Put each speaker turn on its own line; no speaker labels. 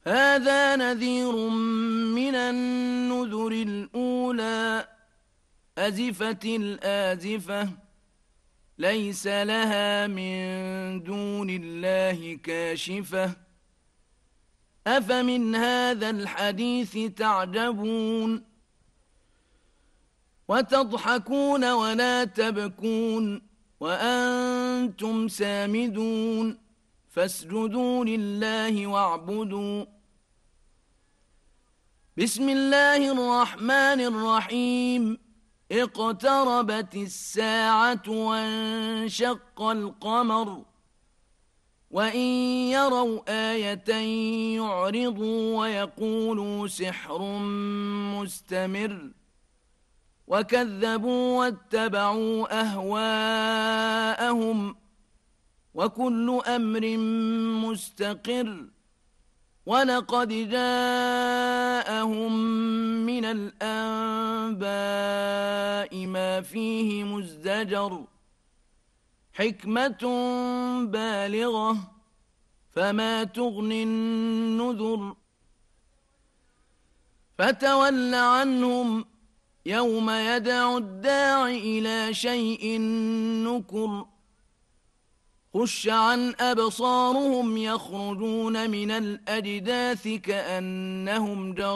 هذا نذير من النذر الأولى أزفت الآزفة ليس لها من دون الله كاشفة أفمن هذا الحديث تعجبون وتضحكون ولا تبكون وأنتم سامدون فاسجدوا لله واعبدوا بسم الله الرحمن الرحيم اقتربت الساعة وانشق القمر وإن يروا آية يعرضوا ويقولوا سحر مستمر وكذبوا واتبعوا أهواءهم وكل أمر مستقر ولقد جاءهم من الأنباء ما فيه مزدجر حكمة بالغة فما تغني النذر فتول عنهم يوم يدعو الداع إلى شيء نكر خش عن أبصارهم يخرجون من الأجداث كأنهم جراد